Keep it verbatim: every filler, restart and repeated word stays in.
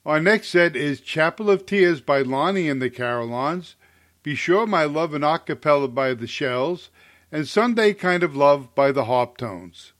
Our next set is Chapel of Tears by Lonnie and the Carolines, Be Sure My Love, an acapella by the Shells, and Sunday Kind of Love by the Harp Tones.